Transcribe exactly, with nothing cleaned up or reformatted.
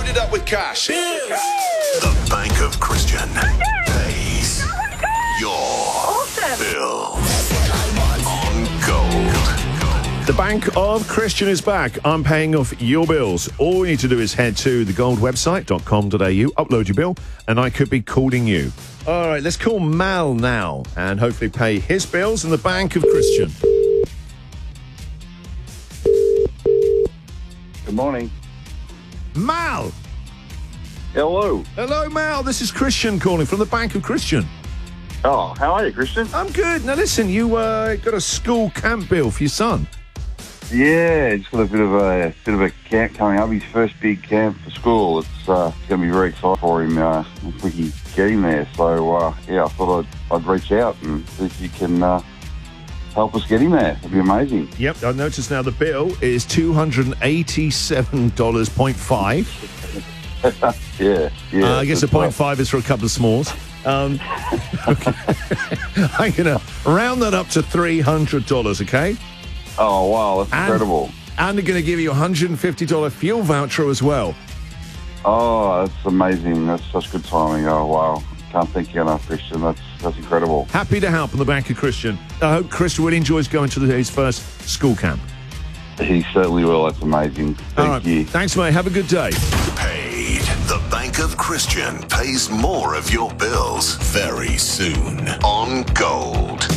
loaded up with cash. The Bank of Christian pays your bills on Gold. The Bank of Christian is back. I'm paying off your bills. All you need to do is head to the gold website dot com dot a u, upload your bill, and I could be calling you. All right, let's call Mal now and hopefully pay his bills in the Bank of Christian. Good morning. Mal! Hello. Hello, Mal. This is Christian calling from the Bank of Christian. Oh, how are you, Christian? I'm good. Now, listen, you uh, got a school camp bill for your son. Yeah, just got a bit of a bit of a camp coming up. His first big camp for school. It's, uh, it's going to be very exciting for him uh, if we can get him there. So, uh, yeah, I thought I'd, I'd reach out and see if you can uh, help us get him there. It'd be amazing. Yep, I noticed now the bill is two hundred eighty-seven dollars point five. yeah, yeah. Uh, I guess a point right. five is for a couple of smalls. Um, okay. I'm going to round that up to three hundred dollars, okay? Oh, wow, that's and, incredible. And they're going to give you a one hundred fifty dollars fuel voucher as well. Oh, that's amazing. That's such good timing. Oh, wow. Can't thank you enough, Christian. That's that's incredible. Happy to help on the Bank of Christian. I hope Christian really enjoys going to the, his first school camp. He certainly will. That's amazing. Thank All right. you. Thanks, mate. Have a good day. Paid. The Bank of Christian pays more of your bills very soon on Gold.